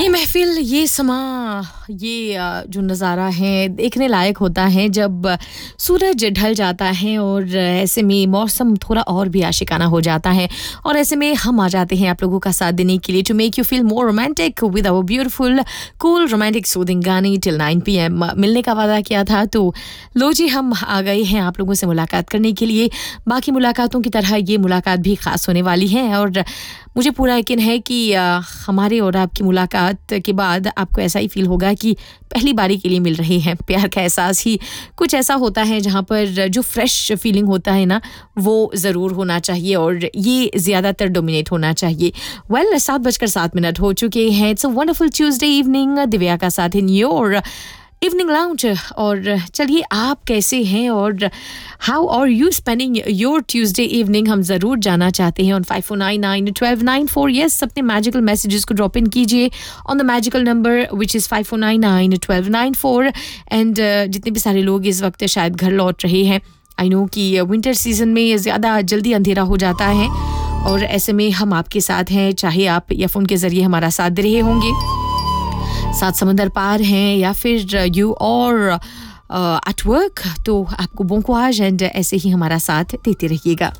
ये महफिल, ये समा, ये जो नज़ारा है देखने लायक होता है जब सूरज ढल जाता है और ऐसे में मौसम थोड़ा और भी आशिकाना हो जाता है और ऐसे में हम आ जाते हैं आप लोगों का साथ देने के लिए to make you feel more romantic with our beautiful cool romantic soothing गाने टिल 9 PM। मिलने का वादा किया था तो लो जी हम आ गए हैं आप लोगों से मुलाकात करने के लिए। बाकी मुलाकातों की तरह ये मुलाकात भी ख़ास होने वाली है और मुझे पूरा यकीन है कि हमारे और आपकी मुलाकात के बाद आपको ऐसा ही फील होगा कि पहली बारी के लिए मिल रहे हैं। प्यार का एहसास ही कुछ ऐसा होता है जहाँ पर जो फ्रेश फीलिंग होता है ना वो ज़रूर होना चाहिए और ये ज़्यादातर डोमिनेट होना चाहिए। 7:07 हो चुके हैं। It's a wonderful Tuesday evening. Divya का साथ इन योर इवनिंग लाउंज। और चलिए आप कैसे हैं और how are you spending your Tuesday evening हम ज़रूर जानना चाहते हैं ऑन 54991294। यस, अपने मैजिकल मैसेजेस को ड्रॉप इन कीजिए on the magical number which is 54991294। And जितने भी सारे लोग इस वक्त शायद घर लौट रहे हैं, आई नो कि विंटर सीजन में ज़्यादा जल्दी अंधेरा हो जाता है और ऐसे में हम आपके साथ हैं, चाहे आप या फ़ोन के ज़रिए हमारा साथ दे रहे होंगे, सात समंदर पार हैं या फिर यू और एट वर्क, तो आपको bon courage एंड ऐसे ही हमारा साथ देते रहिएगा।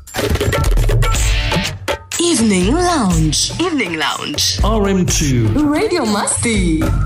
Evening Lounge. Evening Lounge. RM2 Radio Masti.